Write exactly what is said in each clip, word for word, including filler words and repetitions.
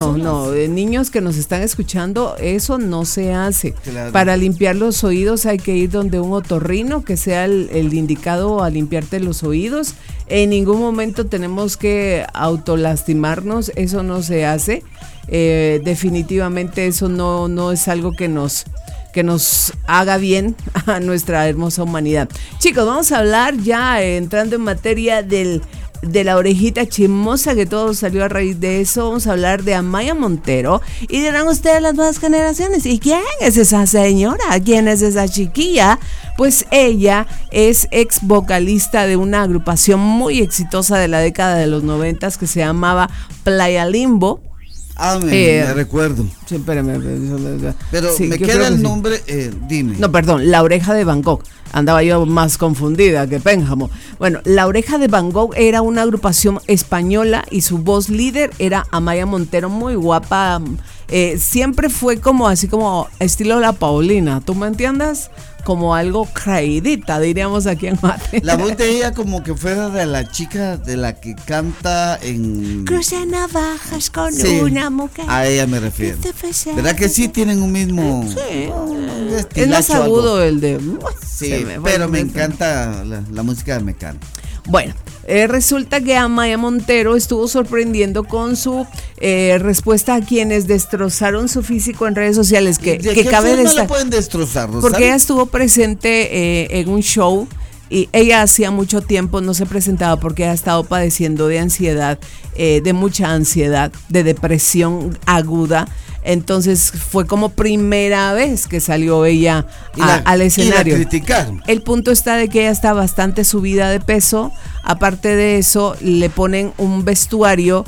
No, no, eh, niños que nos están escuchando, eso no se hace. Claro. Para limpiar los oídos hay que ir donde un otorrino que sea el, el indicado a limpiarte los oídos. En ningún momento tenemos que autolastimarnos, eso no se hace. Eh, definitivamente eso no, no es algo que nos... que nos haga bien a nuestra hermosa humanidad. Chicos, vamos a hablar ya eh, entrando en materia del, de la orejita chismosa, que todo salió a raíz de eso. Vamos a hablar de Amaya Montero y dirán ustedes las nuevas generaciones, ¿y quién es esa señora? ¿Quién es esa chiquilla? Pues ella es ex vocalista de una agrupación muy exitosa de la década de los noventas que se llamaba Playa Limbo. Ah, me, eh, me recuerdo. Sí, espérame, Pero sí, me queda el sí. nombre, eh, dime. No, perdón, La Oreja de Van Gogh. Andaba yo más confundida que Pénjamo. Bueno, La Oreja de Van Gogh era una agrupación española y su voz líder era Amaya Montero, muy guapa. Eh, siempre fue como así como estilo La Paulina, ¿tú me entiendes? Como algo creidita, diríamos aquí en Mate. La voz de ella como que fuera de la chica de la que canta en... Cruce navajas con sí, una mujer. A ella me refiero. ¿Verdad que sí tienen un mismo... Sí. Un es más agudo algo. El de... Sí, me, pero me encanta la, la música de Mecano. Bueno, eh, resulta que Amaya Montero estuvo sorprendiendo con su eh, respuesta a quienes destrozaron su físico en redes sociales. Que, ¿De que qué cabe forma destacar, la pueden destrozar, Rosario? Porque ella estuvo presente eh, en un show y ella hacía mucho tiempo no se presentaba porque ha estado padeciendo de ansiedad, eh, de mucha ansiedad, de depresión aguda. Entonces fue como primera vez que salió ella a, la, al escenario. Y la criticaron. El punto está de que ella está bastante subida de peso. Aparte de eso, le ponen un vestuario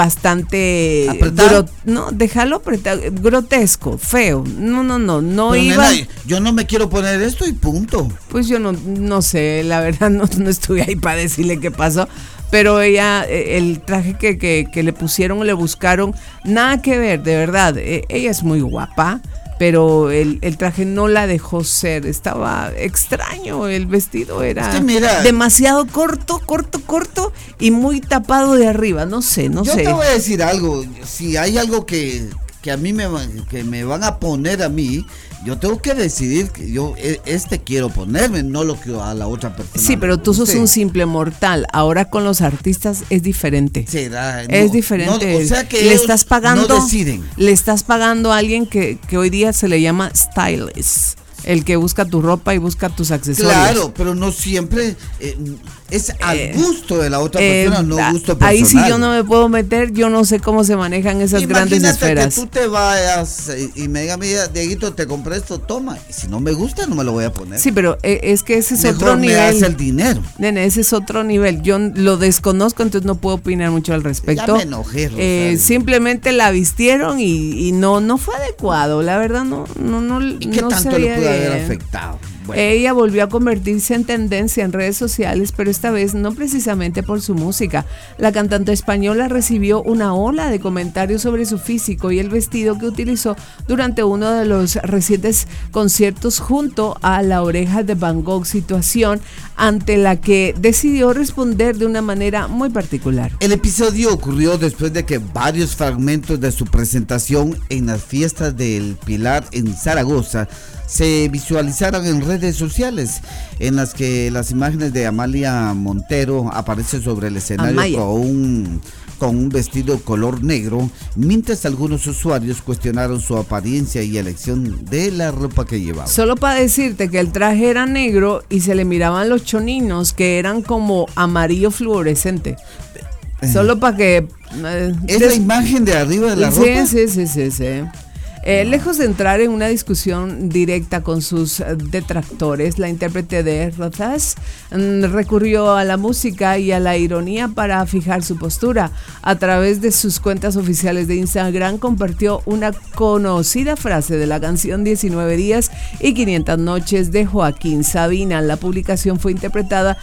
bastante ¿Apretado? Gro- no, déjalo apretado, grotesco, feo. No, no, no, no Pero iba. Nena, yo no me quiero poner esto y punto. Pues yo no, no sé, la verdad no, no estuve ahí para decirle qué pasó. Pero ella, el traje que, que, que le pusieron, le buscaron, nada que ver, de verdad. Ella es muy guapa, pero el, el traje no la dejó ser. Estaba extraño, el vestido era es que mira, demasiado corto, corto, corto y muy tapado de arriba. No sé, no yo sé. Yo te voy a decir algo, si hay algo que, que a mí me, que me van a poner a mí, yo tengo que decidir que yo este quiero ponerme, no lo que a la otra persona. Sí, pero tú sos un simple mortal. Ahora con los artistas es diferente. Será, no, es diferente. No, o sea que le estás pagando, no deciden. Le estás pagando a alguien que, que hoy día se le llama stylist. El que busca tu ropa y busca tus accesorios. Claro, pero no siempre eh, es al eh, gusto de la otra eh, persona, no gusto personal. Ahí sí yo no me puedo meter, yo no sé cómo se manejan esas Imagínate grandes esferas. Que tú te vayas y me diga, mira, Dieguito, te compré esto, toma. Y si no me gusta, no me lo voy a poner. Sí, pero eh, es que ese es Mejor otro me nivel. das el dinero. Nene, ese es otro nivel. Yo lo desconozco, entonces no puedo opinar mucho al respecto. Ya me enojé, eh, simplemente la vistieron y, y no, no fue adecuado. La verdad, no, no, no. ¿Y qué no tanto le pudo haber de... afectado? Bueno. Ella volvió a convertirse en tendencia en redes sociales, pero esta vez no precisamente por su música. La cantante española recibió una ola de comentarios sobre su físico y el vestido que utilizó durante uno de los recientes conciertos junto a La Oreja de Van Gogh, situación ante la que decidió responder de una manera muy particular. El episodio ocurrió después de que varios fragmentos de su presentación en las fiestas del Pilar en Zaragoza se visualizaron en redes sociales, en las que las imágenes de Amalia Montero aparecen sobre el escenario con un, con un vestido color negro, mientras algunos usuarios cuestionaron su apariencia y elección de la ropa que llevaba. Solo para decirte que el traje era negro y se le miraban los choninos que eran como amarillo fluorescente. Eh. Solo para que... Eh, es des... la imagen de arriba de la sí, ropa. Sí, sí, sí, sí. Eh, lejos de entrar en una discusión directa con sus detractores, la intérprete de Rozas mm, recurrió a la música y a la ironía para fijar su postura. A través de sus cuentas oficiales de Instagram compartió una conocida frase de la canción diecinueve días y quinientas noches de Joaquín Sabina. La publicación fue interpretada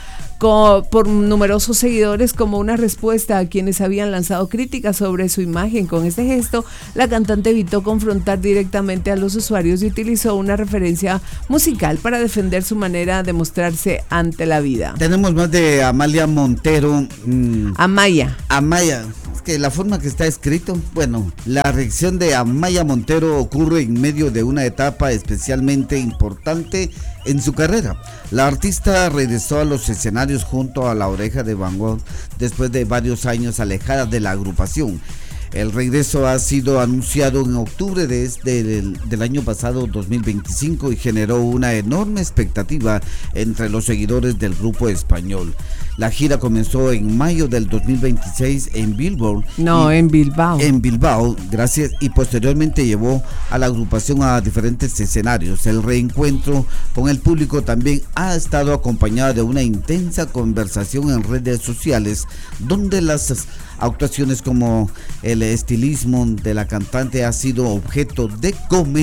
co- por numerosos seguidores como una respuesta a quienes habían lanzado críticas sobre su imagen. Con este gesto, la cantante evitó confrontar directamente a los usuarios y utilizó una referencia musical para defender su manera de mostrarse ante la vida. Tenemos más de Amalia Montero. Mmm, Amaya. Amaya. Que la forma que está escrito, bueno, la reacción de Amaya Montero ocurre en medio de una etapa especialmente importante en su carrera. La artista regresó a los escenarios junto a La Oreja de Van Gogh después de varios años alejada de la agrupación. El regreso ha sido anunciado en octubre de este, del, del año pasado, dos mil veinticinco, y generó una enorme expectativa entre los seguidores del grupo español. La gira comenzó en mayo del dos mil veintiséis en Billboard. No, y, en Bilbao. En Bilbao, gracias, y posteriormente llevó a la agrupación a diferentes escenarios. El reencuentro con el público también ha estado acompañado de una intensa conversación en redes sociales, donde las actuaciones como el estilismo de la cantante ha sido objeto de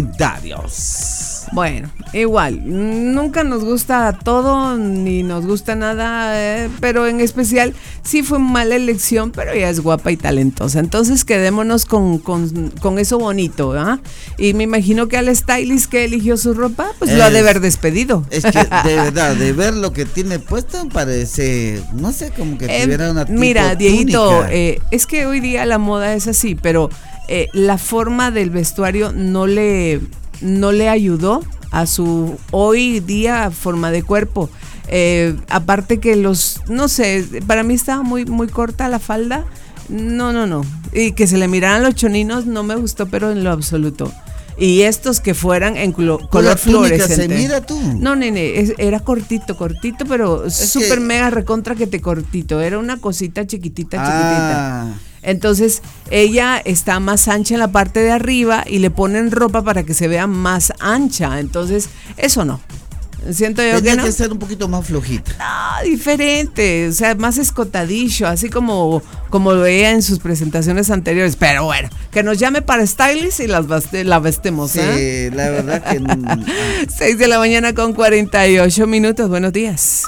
comentarios. Bueno, igual, nunca nos gusta todo, ni nos gusta nada, eh, pero en especial sí fue mala elección, pero ella es guapa y talentosa. Entonces quedémonos con, con, con eso bonito, ¿ah? Y me imagino que al stylist que eligió su ropa, pues es, lo ha de haber despedido. Es que de verdad, de ver lo que tiene puesto, parece, no sé, como que eh, tuviera una tipo Mira, Dieguito, túnica. Eh, es que hoy día la moda es así, pero eh, la forma del vestuario no le... no le ayudó a su hoy día forma de cuerpo. Eh, aparte que los, no sé, para mí estaba muy, muy corta la falda. No, no, no. Y que se le miraran los choninos no me gustó, pero en lo absoluto. Y estos que fueran en clo- color fluorescente. Se mira tú. No, nene, es, era cortito, cortito, pero súper que... mega recontra que te cortito. Era una cosita chiquitita, ah. chiquitita. Entonces ella está más ancha en la parte de arriba y le ponen ropa para que se vea más ancha. Entonces eso no. Siento yo Tenía que no. que ser un poquito más flojita. No, diferente, o sea, más escotadillo, así como, como lo veía en sus presentaciones anteriores. Pero bueno, que nos llame para stylist y las baste, la vestemos. Sí, ¿eh? la verdad que no. seis de la mañana con cuarenta y ocho minutos. Buenos días.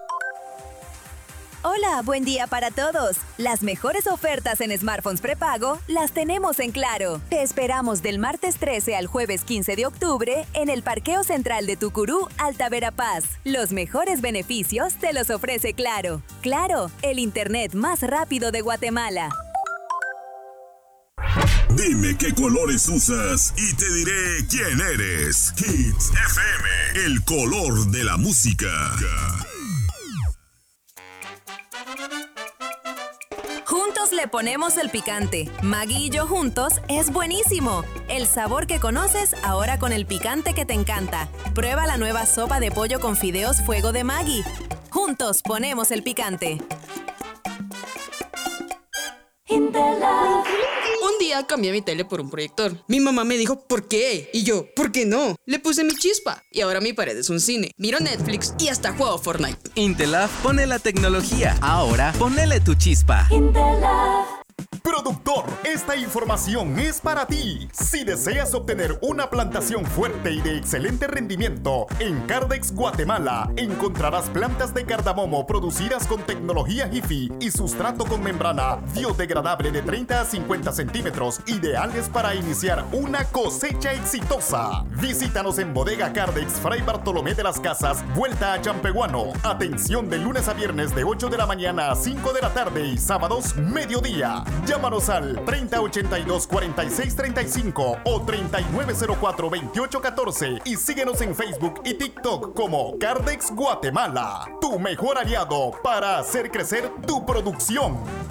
Hola, buen día para todos. Las mejores ofertas en smartphones prepago las tenemos en Claro. Te esperamos del martes trece al jueves quince de octubre en el Parqueo Central de Tucurú, Alta Verapaz. Los mejores beneficios te los ofrece Claro. Claro, el internet más rápido de Guatemala. Dime qué colores usas y te diré quién eres. Hits F M, el color de la música. Juntos le ponemos el picante. Maggi y yo juntos es buenísimo. El sabor que conoces ahora con el picante que te encanta. Prueba la nueva sopa de pollo con fideos fuego de Maggi. Juntos ponemos el picante. Un día cambié mi tele por un proyector. Mi mamá me dijo, ¿por qué? Y yo, ¿por qué no? Le puse mi chispa y ahora mi pared es un cine. Miro Netflix y hasta juego Fortnite. Intelaf pone la tecnología. Ahora ponele tu chispa. Productor, esta información es para ti. Si deseas obtener una plantación fuerte y de excelente rendimiento, en Cardex Guatemala encontrarás plantas de cardamomo producidas con tecnología Jiffy y sustrato con membrana biodegradable de treinta a cincuenta centímetros, ideales para iniciar una cosecha exitosa. Visítanos en Bodega Cardex, Fray Bartolomé de las Casas, vuelta a Champehuano. Atención de lunes a viernes de ocho de la mañana a cinco de la tarde y sábados mediodía. Llámanos al treinta ochenta y dos cuarenta y seis treinta y cinco o treinta y nueve cero cuatro veintiocho catorce y síguenos en Facebook y TikTok como Cardex Guatemala, tu mejor aliado para hacer crecer tu producción.